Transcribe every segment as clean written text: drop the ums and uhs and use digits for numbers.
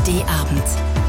ARD-Abend.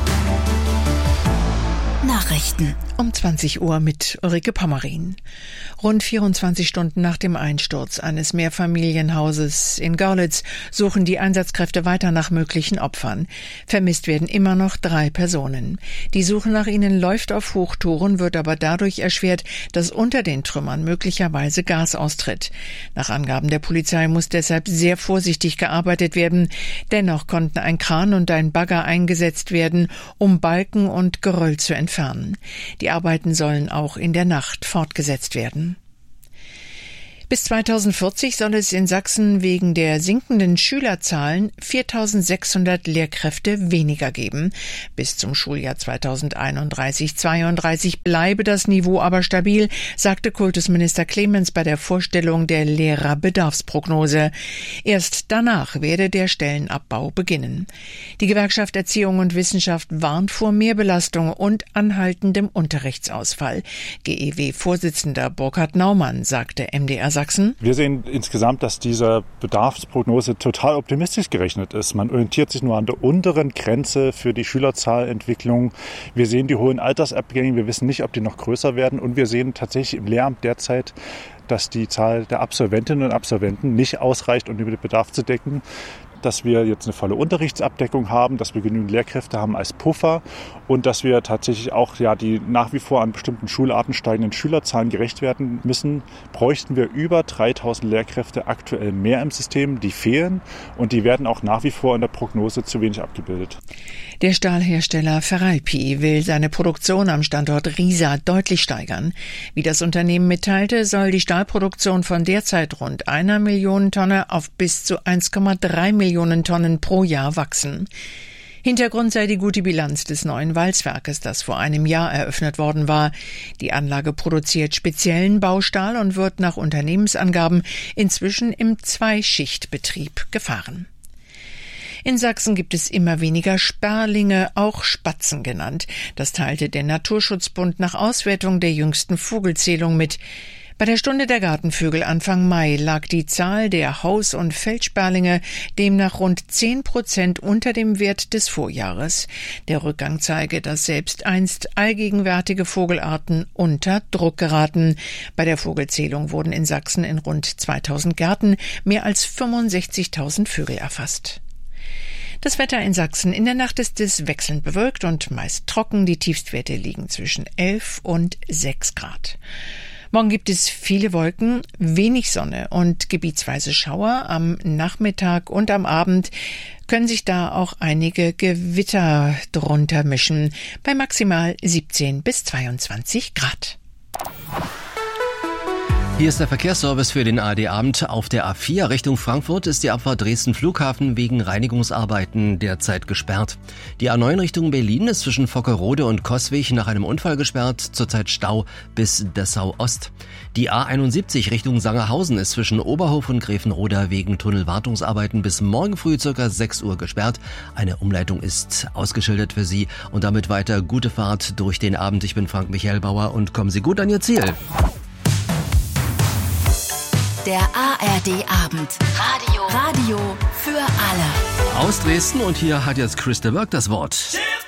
Nachrichten. Um 20 Uhr mit Ulrike Pommerin. Rund 24 Stunden nach dem Einsturz eines Mehrfamilienhauses in Görlitz suchen die Einsatzkräfte weiter nach möglichen Opfern. Vermisst werden immer noch 3 Personen. Die Suche nach ihnen läuft auf Hochtouren, wird aber dadurch erschwert, dass unter den Trümmern möglicherweise Gas austritt. Nach Angaben der Polizei muss deshalb sehr vorsichtig gearbeitet werden. Dennoch konnten ein Kran und ein Bagger eingesetzt werden, um Balken und Geröll zu entfernen. Die Arbeiten sollen auch in der Nacht fortgesetzt werden. Bis 2040 soll es in Sachsen wegen der sinkenden Schülerzahlen 4.600 Lehrkräfte weniger geben. Bis zum Schuljahr 2031/32 bleibe das Niveau aber stabil, sagte Kultusminister Clemens bei der Vorstellung der Lehrerbedarfsprognose. Erst danach werde der Stellenabbau beginnen. Die Gewerkschaft Erziehung und Wissenschaft warnt vor Mehrbelastung und anhaltendem Unterrichtsausfall. GEW-Vorsitzender Burkhard Naumann sagte MDR Sachsen. Wir sehen insgesamt, dass diese Bedarfsprognose total optimistisch gerechnet ist. Man orientiert sich nur an der unteren Grenze für die Schülerzahlentwicklung. Wir sehen die hohen Altersabgänge. Wir wissen nicht, ob die noch größer werden. Und wir sehen tatsächlich im Lehramt derzeit, dass die Zahl der Absolventinnen und Absolventen nicht ausreicht, um den Bedarf zu decken. Dass wir jetzt eine volle Unterrichtsabdeckung haben, dass wir genügend Lehrkräfte haben als Puffer und dass wir tatsächlich auch die nach wie vor an bestimmten Schularten steigenden Schülerzahlen gerecht werden müssen, bräuchten wir über 3.000 Lehrkräfte aktuell mehr im System. Die fehlen und die werden auch nach wie vor in der Prognose zu wenig abgebildet. Der Stahlhersteller Feralpi will seine Produktion am Standort Riesa deutlich steigern. Wie das Unternehmen mitteilte, soll die Stahlproduktion von derzeit rund 1 Million Tonne auf bis zu 1,3 Millionen Tonnen pro Jahr wachsen. Hintergrund sei die gute Bilanz des neuen Walzwerkes, das vor einem Jahr eröffnet worden war. Die Anlage produziert speziellen Baustahl und wird nach Unternehmensangaben inzwischen im Zweischichtbetrieb gefahren. In Sachsen gibt es immer weniger Sperlinge, auch Spatzen genannt. Das teilte der Naturschutzbund nach Auswertung der jüngsten Vogelzählung mit. Bei der Stunde der Gartenvögel Anfang Mai lag die Zahl der Haus- und Feldsperlinge demnach rund 10% unter dem Wert des Vorjahres. Der Rückgang zeige, dass selbst einst allgegenwärtige Vogelarten unter Druck geraten. Bei der Vogelzählung wurden in Sachsen in rund 2000 Gärten mehr als 65.000 Vögel erfasst. Das Wetter in Sachsen: in der Nacht ist es wechselnd bewölkt und meist trocken. Die Tiefstwerte liegen zwischen 11 und 6 Grad. Morgen gibt es viele Wolken, wenig Sonne und gebietsweise Schauer. Am Nachmittag und am Abend können sich da auch einige Gewitter drunter mischen, bei maximal 17 bis 22 Grad. Hier ist der Verkehrsservice für den ARD-Abend. Auf der A4 Richtung Frankfurt ist die Abfahrt Dresden-Flughafen wegen Reinigungsarbeiten derzeit gesperrt. Die A9 Richtung Berlin ist zwischen Vockerode und Coswig nach einem Unfall gesperrt, zurzeit Stau bis Dessau-Ost. Die A71 Richtung Sangerhausen ist zwischen Oberhof und Gräfenroda wegen Tunnelwartungsarbeiten bis morgen früh ca. 6 Uhr gesperrt. Eine Umleitung ist ausgeschildert für Sie und damit weiter gute Fahrt durch den Abend. Ich bin Frank Michael Bauer und kommen Sie gut an Ihr Ziel. Der ARD-Abend. Radio für alle. Aus Dresden und hier hat jetzt Chris de Burgh das Wort.